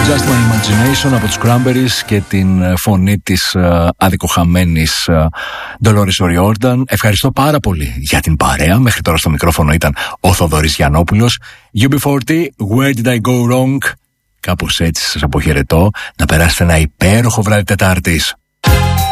Just My Imagination από τους Cranberries και την φωνή της αδικοχαμένης Dolores O'Riordan. Ευχαριστώ πάρα πολύ για την παρέα. Μέχρι τώρα στο μικρόφωνο ήταν ο Θοδωρής Γιαννόπουλος. UB40, Where Did I Go Wrong? Κάπως έτσι σας αποχαιρετώ. Να περάσετε ένα υπέροχο βράδυ Τετάρτης.